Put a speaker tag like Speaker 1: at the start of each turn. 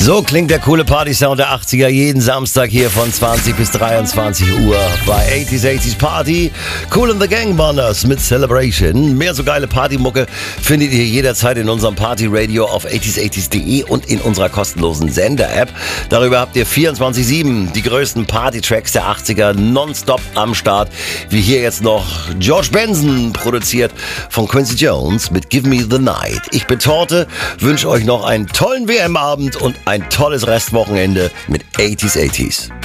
Speaker 1: So klingt der coole Party-Sound der 80er jeden Samstag hier von 20 bis 23 Uhr bei 80s Party. Kool and the Gang Banners mit Celebration. Mehr so geile Partymucke findet ihr jederzeit in unserem Party-Radio auf 80s80s.de und in unserer kostenlosen Sender-App. Darüber habt ihr 24/7 die größten Party-Tracks der 80er nonstop am Start. Wie hier jetzt noch George Benson, produziert von Quincy Jones mit Give Me the Night. Ich bin Torte, wünsche euch noch einen tollen WM-Abend und ein tolles Restwochenende mit 80s80s.